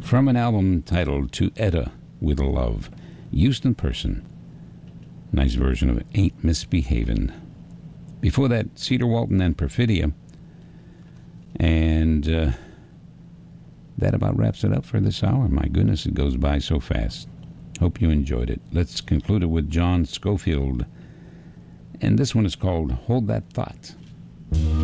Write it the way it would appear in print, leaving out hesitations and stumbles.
from an album titled To Etta with Love. Houston Person. Nice version of Ain't Misbehavin'. Before that, Cedar Walton and Perfidia. And that about wraps it up for this hour. My goodness, it goes by so fast. Hope you enjoyed it. Let's conclude it with John Scofield. And this one is called Hold That Thought.